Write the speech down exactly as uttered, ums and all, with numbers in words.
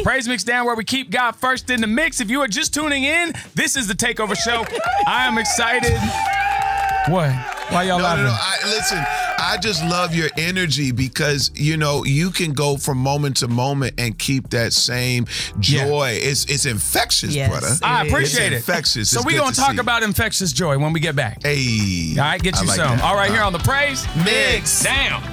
Praise Mix Down, where we keep God first in the mix. If you are just tuning in, this is the Takeover Show. I am excited. What? Why y'all no, laughing? No, no, I, listen, I just love your energy because, you know, you can go from moment to moment and keep that same joy. Yeah. It's it's infectious, yes, brother. I appreciate it's it. infectious. So it's we're going to talk see. about infectious joy when we get back. Hey. All right, get you like some. That. All right, here on the Praise Mix Down.